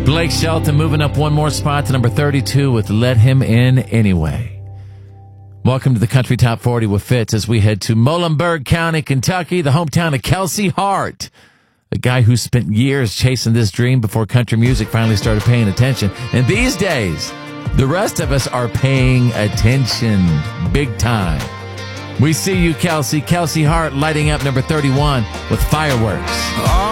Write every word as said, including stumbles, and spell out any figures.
Blake Shelton moving up one more spot to number thirty-two with Let Him In Anyway. Welcome to the Country Top forty with Fitz as we head to Muhlenberg County, Kentucky, the hometown of Kelsey Hart, a guy who spent years chasing this dream before country music finally started paying attention. And these days, the rest of us are paying attention big time. We see you, Kelsey. Kelsey Hart lighting up number thirty-one with Fireworks.